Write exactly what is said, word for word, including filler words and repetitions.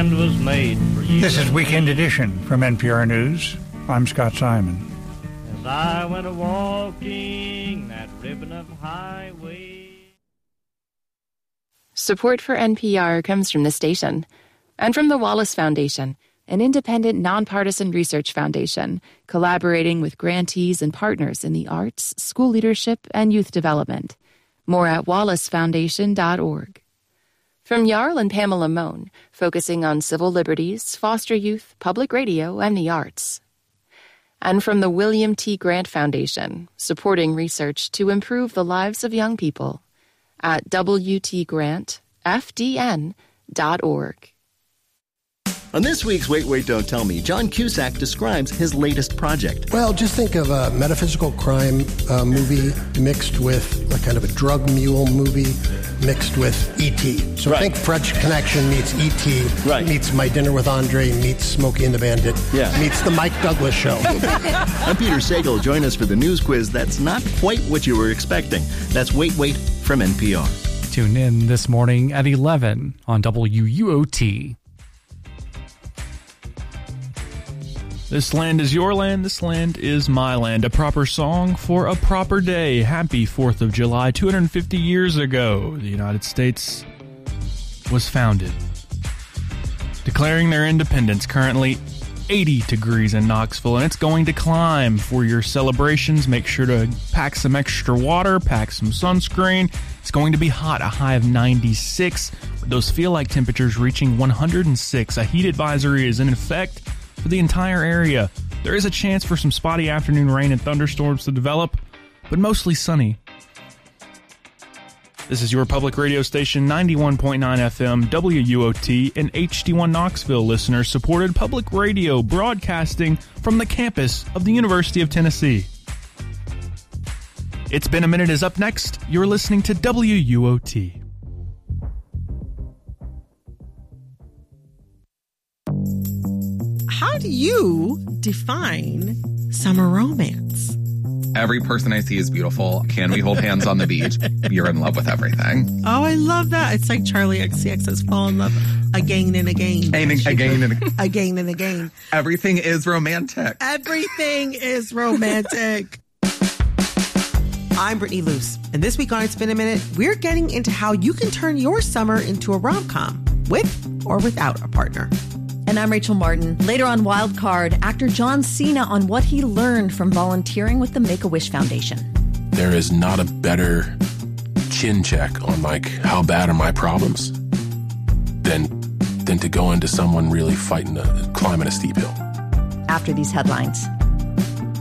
land was made for you. This is Weekend Edition from N P R News. I'm Scott Simon. As I went a-walking that ribbon of highway. Support for N P R comes from the station and from the Wallace Foundation, an independent, nonpartisan research foundation collaborating with grantees and partners in the arts, school leadership, and youth development. More at wallace foundation dot org. From Jarl and Pamela Mohn, focusing on civil liberties, foster youth, public radio, and the arts. And from the William T. Grant Foundation, supporting research to improve the lives of young people at w t grant f d n dot org. On this week's Wait, Wait, Don't Tell Me, John Cusack describes his latest project. Well, just think of a metaphysical crime uh, movie mixed with a kind of a drug mule movie mixed with E T So right. think French Connection meets E T Right. meets My Dinner with Andre, meets Smokey and the Bandit, Yeah. meets The Mike Douglas Show. I'm Peter Sagal. Join us for the news quiz that's not quite what you were expecting. That's Wait, Wait from N P R. Tune in this morning at eleven on W U O T. This land is your land, this land is my land. A proper song for a proper day. Happy fourth of July. two hundred fifty years ago, the United States was founded. Declaring their independence, currently eighty degrees in Knoxville, and it's going to climb. For your celebrations, make sure to pack some extra water, pack some sunscreen. It's going to be hot, a high of ninety-six, with those feel-like temperatures reaching one hundred six. A heat advisory is in effect for the entire area. There is a chance for some spotty afternoon rain and thunderstorms to develop, but mostly sunny. This is your public radio station, ninety-one point nine F M, W U O T, and H D one Knoxville listener-supported public radio broadcasting from the campus of the University of Tennessee. It's Been a Minute is up next. You're listening to W U O T. How do you define summer romance? Every person I see is beautiful. Can we hold hands on the beach? You're in love with everything. Oh, I love that. It's like Charlie X C X says, fall in love again and again. And again and again. Again and again. Everything is romantic. Everything is romantic. I'm Brittany Luce, and this week on It's Been a Minute, we're getting into how you can turn your summer into a rom-com, with or without a partner. And I'm Rachel Martin. Later on Wild Card, actor John Cena on what he learned from volunteering with the Make-A-Wish Foundation. There is not a better chin check on, like, how bad are my problems than, than to go into someone really fighting, a, climbing a steep hill. After these headlines.